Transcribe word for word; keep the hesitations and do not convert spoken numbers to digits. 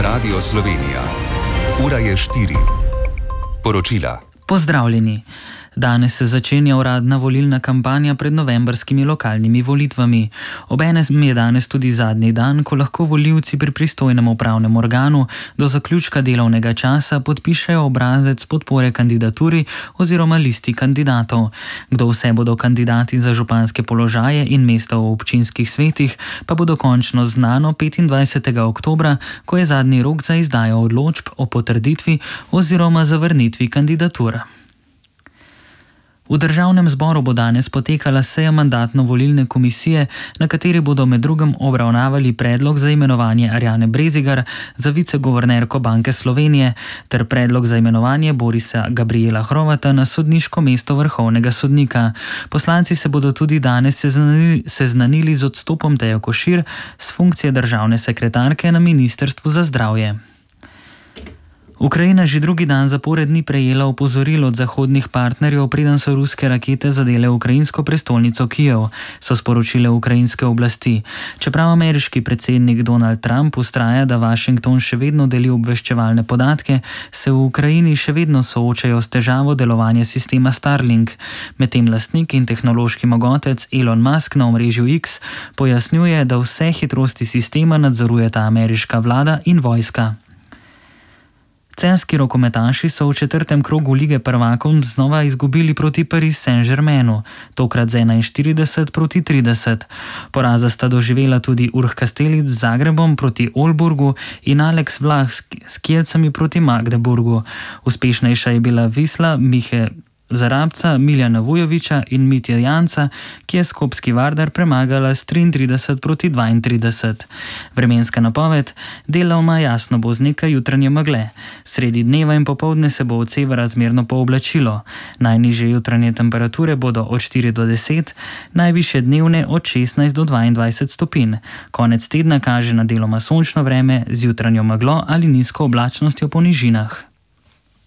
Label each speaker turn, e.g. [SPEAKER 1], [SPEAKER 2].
[SPEAKER 1] Radio Slovenija. Ura je štiri. Poročila.
[SPEAKER 2] Pozdravljeni. Danes se začenja uradna volilna kampanja pred novembrskimi lokalnimi volitvami. Obenem je danes tudi zadnji dan, ko lahko volivci pri pristojnem upravnem organu do zaključka delovnega časa podpišejo obrazec podpore kandidaturi oziroma listi kandidatov. Kdo vse bodo kandidati za županske položaje in mesta v občinskih svetih, pa bo dokončno znano petindvajsetega oktobra, ko je zadnji rok za izdajo odločb o potrditvi oziroma zavrnitvi kandidatur. V Državnem zboru bo danes potekala seja mandatno-volilne komisije, na kateri bodo med drugim obravnavali predlog za imenovanje Arjane Brezigar za viceguvernerko Banke Slovenije ter predlog za imenovanje Borisa Gabrijela Hrovata na sodniško mesto vrhovnega sodnika. Poslanci se bodo tudi danes seznanili, seznanili z odstopom Teje Košir s funkcije državne sekretarke na Ministrstvu za zdravje. Ukrajina že drugi dan zapored ni prejela opozoril od zahodnih partnerjev, preden so ruske rakete zadele ukrajinsko prestolnico Kijev, so sporočile ukrajinske oblasti. Čeprav ameriški predsednik Donald Trump vztraja, da Washington še vedno deli obveščevalne podatke, se v Ukrajini še vedno soočajo s težavo delovanja sistema Starlink. Medtem lastnik in tehnološki mogotec Elon Musk na omrežju X pojasnjuje, da vse hitrosti sistema nadzorujeta ameriška vlada in vojska. Celjski rokometaši so v četrtem krogu Lige prvakov znova izgubili proti Paris Saint-Germainu, tokrat z enainštirideset proti trideset. Poraza sta doživela tudi Urh Kastelic z Zagrebom proti Olburgu in Alex Vlah s Kielcami proti Magdeburgu. Uspešnejša je bila Wisla Mihe Zarabca, Miljana Vujovića in Mitja Janca, ki je skopski Vardar premagala s triintrideset proti dvaintrideset. Vremenska napoved: deloma jasno bo z nekaj jutranje megle. Sredi dneva in popoldne se bo od severa zmerno pooblačilo. Najnižje jutranje temperature bodo od štiri do deset, najvišje dnevne od šestnajst do dvaindvajset stopinj. Konec tedna kaže na deloma sončno vreme z jutranjo meglo ali nizko oblačnostjo po nižinah.